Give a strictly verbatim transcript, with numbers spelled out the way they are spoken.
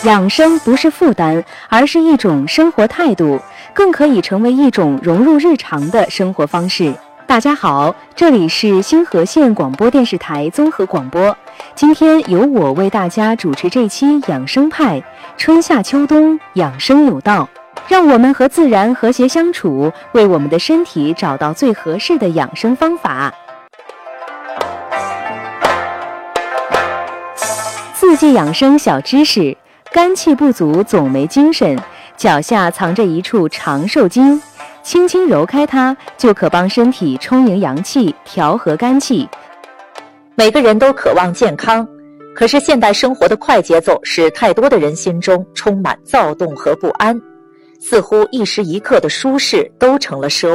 养生不是负担，而是一种生活态度，更可以成为一种融入日常的生活方式。大家好，这里是新河县广播电视台综合广播，今天由我为大家主持这期养生派，春夏秋冬养生有道，让我们和自然和谐相处，为我们的身体找到最合适的养生方法。四季养生小知识：肝气不足总没精神，脚下藏着一处长寿经，轻轻揉开它，就可帮身体充盈阳气，调和肝气。 每个人都渴望健康，可是现代生活的快节奏使太多的人心中充满躁动和不安，似乎一时一刻的舒适都成了奢